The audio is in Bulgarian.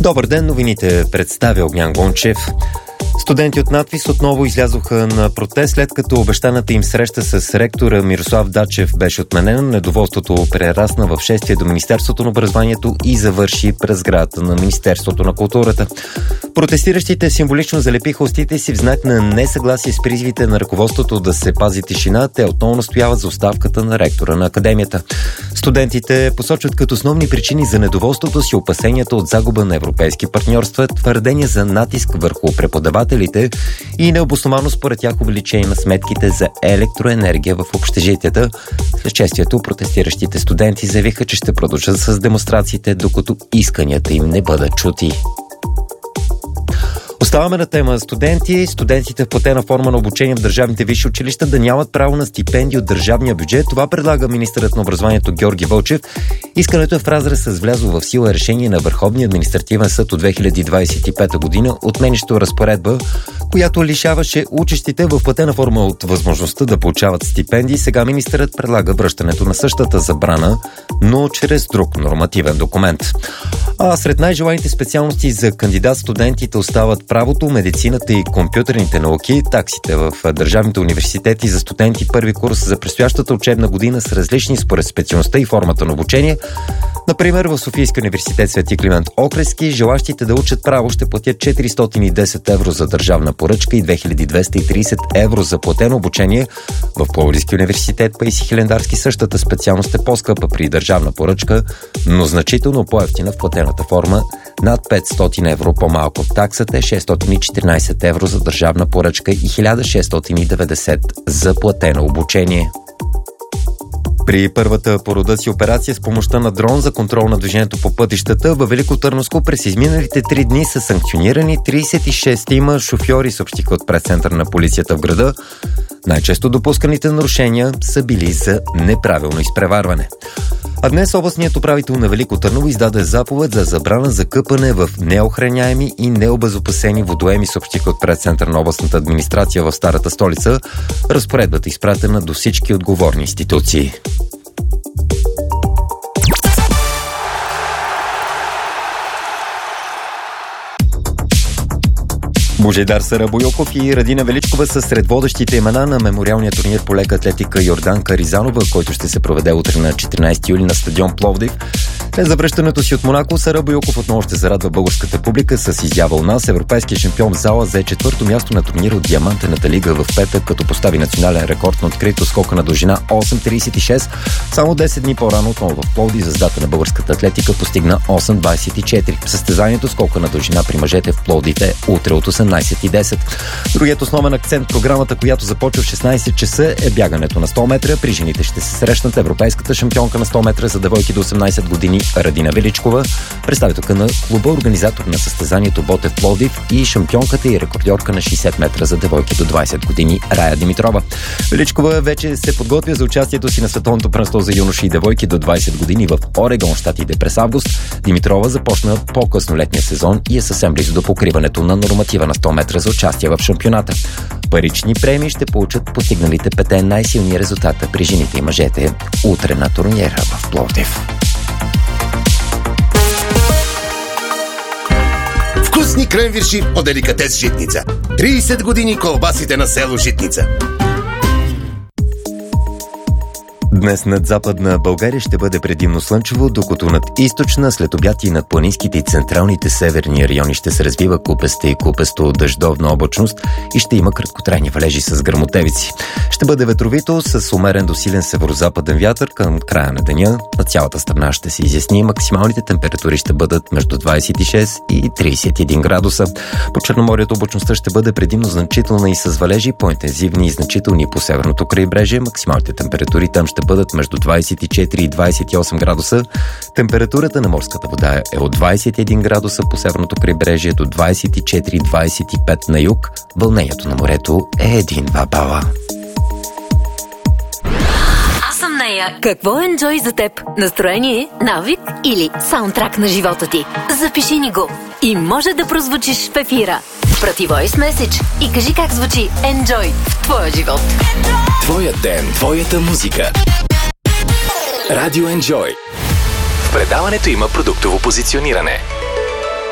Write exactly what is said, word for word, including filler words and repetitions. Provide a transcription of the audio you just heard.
Добър ден, новините представя Огнян Гончев. Студенти от надвис отново излязоха на протест, след като обещаната им среща с ректора Мирослав Дачев беше отменена. Недоволството прерасна в шествие до Министерството на образованието и завърши през сградата на Министерството на културата. Протестиращите символично залепиха устите си в знак на несъгласие с призивите на ръководството да се пази тишина. Те отново настояват за оставката на ректора на академията. Студентите посочват като основни причини за недоволството си опасенията от загуба на европейски партньорства, твърдения за натиск върху преподавателите и необосновано според тях увеличение на сметките за електроенергия в общежитията. След шествието протестиращите студенти заявиха, че ще продължат с демонстрациите, докато исканията им не бъдат чути. Оставаме на тема студенти. Студентите в платена форма на обучение в държавните висши училища да нямат право на стипендии от държавния бюджет. Това предлага министърът на образованието Георги Вълчев. Искането е в разрез с влязло в сила решение на Върховния административен съд от две хиляди двадесет и пета година, отменящо разпоредба, която лишаваше учещите в платена форма от възможността да получават стипендии. Сега министърът предлага връщането на същата забрана, но чрез друг нормативен документ. А сред най-желаните специалности за кандидат студентите остават правото, медицината и компютърните науки. Таксите в държавните университети за студенти първи курс за предстоящата учебна година са различни според специалността и формата на обучение. Например, в Софийския университет Свети Климент Охридски желащите да учат право ще платят четиристотин и десет евро за държавна поръчка и две хиляди двеста и тридесет евро за платено обучение. В Пловдивския университет Паисий Хилендарски същата специалност е по-скъпа при държавна поръчка, но значително по-евтина в платената форма. Над петстотин евро по-малко от таксата е шестстотин и четиринадесет евро за държавна поръчка и хиляда шестстотин и деветдесет за платено обучение. При първата по рода си операция с помощта на дрон за контрол на движението по пътищата във Велико Търновско през изминалите три дни са санкционирани тридесет и шест шофьори, съобщиха от пресцентъра на полицията в града. Най-често допусканите нарушения са били за неправилно изпреварване. А днес областният управител на Велико Търново издаде заповед за забрана за къпане в неохраняеми и необезопасени водоеми, съобщиха от пресцентър на областната администрация в Старата столица. Разпоредбата е изпратена до всички отговорни институции. Божидар Сарабойоков и Радина Величкова са сред водещите имена на мемориалния турнир по лека атлетика Йорданка Ризанова, който ще се проведе утре на четиринадесети юли на стадион Пловдив. След завръщането си от Монако, Сарабойоков отново ще зарадва българската публика с изява у нас. Европейският шампион в зала взе четвърто място на турнира от Диамантената лига в петък, като постави национален рекорд на открито скока на дължина осем тридесет и шест. Само десет дни по-рано отново в Пловдив звездата на българската атлетика постигна осем двадесет и четири. Състезанието скока на дължина при мъжете в Пловдив е утре от осемнадесет и десет. Другият основен акцент в програмата, която започва в шестнадесет часа, е бягането на сто метра. При жените ще се срещнат европейската шампионка на сто метра за девойки до осемнадесет години Радина Величкова, представителка на клуба, организатор на състезанието Ботев Пловдив, и шампионката и рекордьорка на шейсет метра за девойки до двадесет години Рая Димитрова. Величкова вече се подготвя за участието си на световното първенство за юноши и девойки до двадесет години в Орегон, щатите, през август. Димитрова започна по-късно летния сезон и е съвсем близо до покриването на норматива на сто метра за участие в шампионата. Парични премии ще получат постигналите пете най-силни резултата при жените и мъжете утре на турнира в Пловдив. Вкусни кренвирши от деликатес Житница. тридесет години колбасите на село Житница. Днес над западна България ще бъде предимно слънчево, докато над източна, след обяд и над планинските и централните северни райони ще се развива купеста и купесто дъждовна облачност и ще има краткотрайни валежи с гръмотевици. Ще бъде ветровито с умерен до силен северозападен вятър към края на деня. На цялата страна ще се изясни. Максималните температури ще бъдат между двадесет и шест и тридесет и един градуса. По Черноморието облачността ще бъде предимно значителна и с валежи, по-интензивни и значителни по северното крайбрежие. Максималните температури там ще бъдат между двадесет и четири и двадесет и осем градуса. Температурата на морската вода е от двадесет и един градуса по северното крайбрежие до двадесет и четири - двадесет и пет на юг. Вълнението на морето е един-два бала. Аз съм нея. Какво е Enjoy за теб? Настроение, навик или саундтрак на живота ти? Запиши ни го и може да прозвучиш в ефира. Прати voice message и кажи как звучи Enjoy в твоя живот. Твоя ден, твоята музика. Радио Enjoy. В предаването има продуктово позициониране.